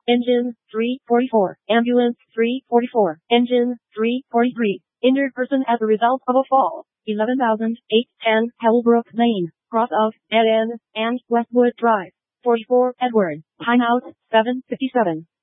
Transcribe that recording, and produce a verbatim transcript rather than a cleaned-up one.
Engine three forty-four. Ambulance three forty-four. Engine three forty-three. Injured person as a result of a fall. eleven thousand eight hundred ten Hellbrook Lane, cross of Dead End and Westwood Drive. forty-four Edward. Timeout seven fifty-seven.